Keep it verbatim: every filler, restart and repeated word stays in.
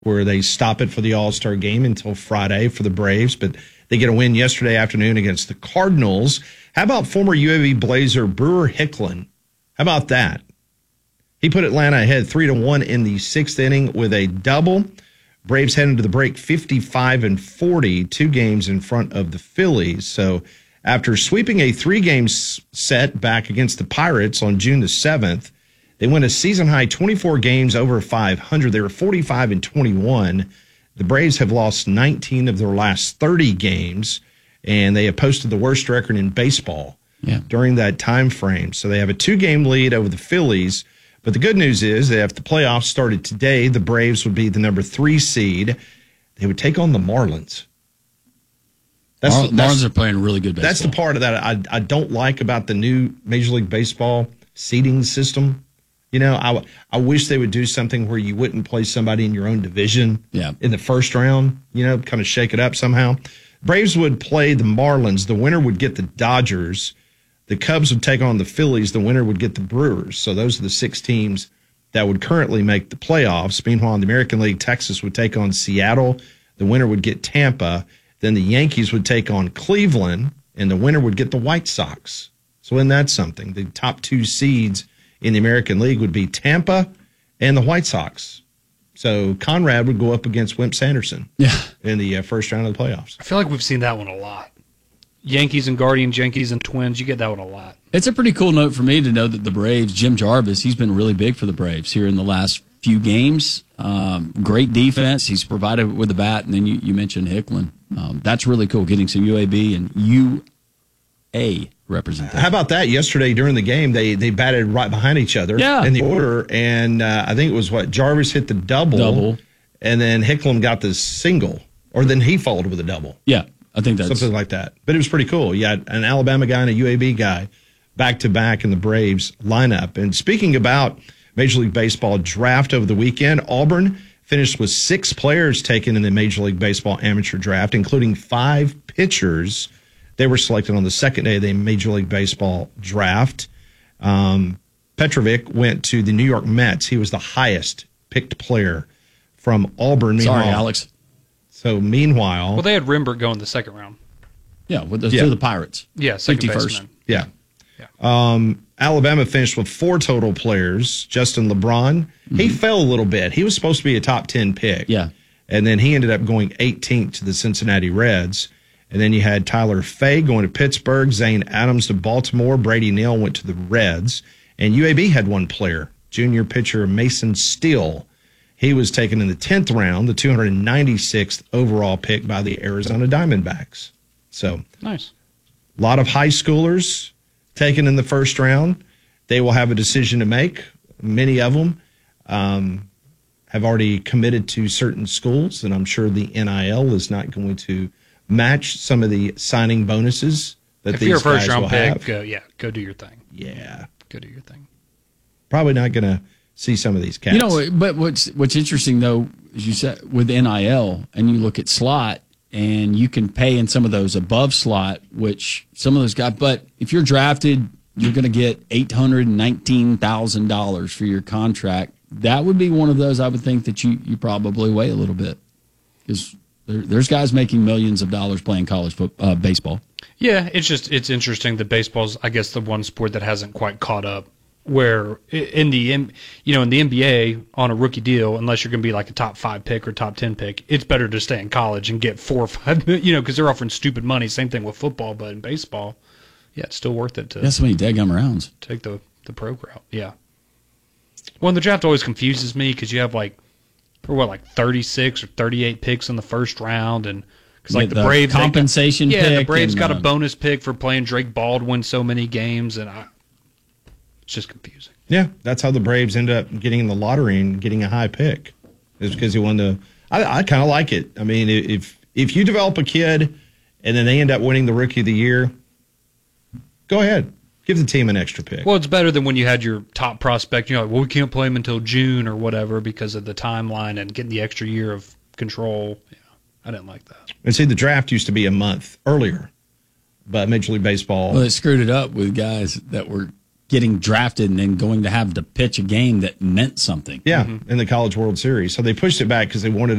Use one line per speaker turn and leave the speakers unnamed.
where they stop it for the All-Star game until Friday for the Braves, but they get a win yesterday afternoon against the Cardinals. How about former U A B Blazer Brewer Hicklin? How about that? He put Atlanta ahead three to one in the sixth inning with a double. Braves head into the break fifty-five and forty, two games in front of the Phillies. So after sweeping a three-game set back against the Pirates on June the seventh, they win a season-high twenty-four games over five hundred. They were forty-five and twenty-one. The Braves have lost nineteen of their last thirty games, and they have posted the worst record in baseball
yeah.
during that time frame. So they have a two-game lead over the Phillies. But the good news is that if the playoffs started today, the Braves would be the number three seed. They would take on the Marlins.
That's, Mar- that's, Marlins are playing really good baseball.
That's the part of that I, I don't like about the new Major League Baseball seeding system. You know, I, I wish they would do something where you wouldn't play somebody in your own division
yeah.
in the first round, you know, kind of shake it up somehow. Braves would play the Marlins. The winner would get the Dodgers. The Cubs would take on the Phillies. The winner would get the Brewers. So those are the six teams that would currently make the playoffs. Meanwhile, in the American League, Texas would take on Seattle. The winner would get Tampa. Then the Yankees would take on Cleveland, and the winner would get the White Sox. So isn't that something? The top two seeds in the American League would be Tampa and the White Sox. So Conrad would go up against Wimp Sanderson
yeah.
in the uh, first round of the playoffs.
I feel like we've seen that one a lot. Yankees and Guardians, Yankees and Twins, you get that one a lot.
It's a pretty cool note for me to know that the Braves, Jim Jarvis, he's been really big for the Braves here in the last few games. Um, great defense. He's provided with the bat, and then you, you mentioned Hicklin. Um, that's really cool, getting some U A B and U A representation.
How about that? Yesterday during the game, they they batted right behind each other
yeah.
in the order, and uh, I think it was what Jarvis hit the double,
double,
and then Hicklin got the single, or then he followed with a double.
Yeah, I think that's
something like that. But it was pretty cool. You had an Alabama guy and a U A B guy back to back in the Braves lineup. And speaking about Major League Baseball draft over the weekend, Auburn finished with six players taken in the Major League Baseball amateur draft, including five pitchers. They were selected on the second day of the Major League Baseball draft. Um, Petrovic went to the New York Mets. He was the highest picked player from Auburn.
Sorry, Alex.
So meanwhile,
well, they had Rembert going the second round.
Yeah, with the,
yeah.
to the Pirates.
Yeah, second
fifty-first.
baseman.
Yeah. yeah. Um, Alabama finished with four total players. Justin LeBron, mm-hmm. he fell a little bit. He was supposed to be a top ten pick.
Yeah.
And then he ended up going eighteenth to the Cincinnati Reds. And then you had Tyler Fay going to Pittsburgh, Zane Adams to Baltimore, Brady Neal went to the Reds, and U A B had one player, junior pitcher Mason Steele. He was taken in the tenth round, the two hundred ninety-sixth overall pick by the Arizona Diamondbacks. So
nice.
A lot of high schoolers taken in the first round. They will have a decision to make. Many of them um, have already committed to certain schools, and I'm sure the N I L is not going to match some of the signing bonuses that
if
these
you're a first
guys
round
will
pick,
have.
Go, yeah, go do your thing.
Yeah,
go do your thing.
Probably not going to see some of these cats.
You know, but what's what's interesting though, as you said, with N I L, and you look at slot, and you can pay in some of those above slot, which some of those guys. But if you're drafted, you're going to get eight hundred nineteen thousand dollars for your contract. That would be one of those I would think that you you probably weigh a little bit, because there, there's guys making millions of dollars playing college football, uh, baseball.
Yeah, it's just it's interesting that baseball's, I guess, the one sport that hasn't quite caught up. Where in the you know in the N B A on a rookie deal, unless you're going to be like a top five pick or top ten pick, it's better to stay in college and get four or five. You know, because they're offering stupid money. Same thing with football, but in baseball, yeah, it's still worth it to.
That's so many daggum rounds.
Take the the pro route. Yeah. Well, the draft always confuses me because you have like, or what, like thirty-six or thirty-eight picks in the first round, and because like
yeah,
the,
the
Braves
compensation.
Got, yeah,
pick
the Braves
and,
got
uh,
a bonus pick for playing Drake Baldwin so many games, and I. It's just confusing.
Yeah, that's how the Braves end up getting in the lottery and getting a high pick. Is because he wanted to. I, I kind of like it. I mean, if if you develop a kid and then they end up winning the Rookie of the Year, go ahead, give the team an extra pick.
Well, it's better than when you had your top prospect. You know, like, well, we can't play him until June or whatever because of the timeline and getting the extra year of control. Yeah, I didn't like that.
And see, the draft used to be a month earlier, but Major League Baseball.
Well, it screwed it up with guys that were getting drafted and then going to have to pitch a game that meant something.
Yeah, in the College World Series. So they pushed it back because they wanted